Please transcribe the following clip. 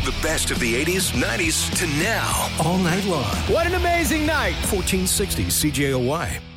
The best of the 80s, 90s to now. All night long. What an amazing night. 1460 CJOY.